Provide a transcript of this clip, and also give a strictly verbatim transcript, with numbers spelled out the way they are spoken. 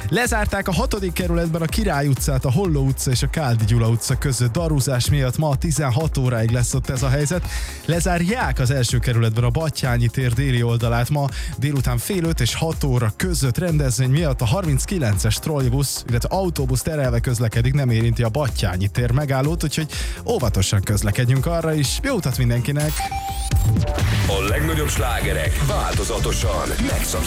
Lezárták a hatodik kerületben a Király utcát, a Holló utca és a Káldi Gyula utca között. Darúzás miatt ma tizenhat óráig lesz ott ez a helyzet. Lezárják az első kerületben a Batthyány tér déli oldalát ma délután fél öt és hat óra között rendezvény miatt. A harminckilences trollibusz, illetve autóbusz terelve közlekedik, nem érinti a Batthyány tér megállót, úgyhogy óvatosan közlekedjünk arra is. Jó utat mindenkinek! A legnagyobb slágerek változatosan megszakítják.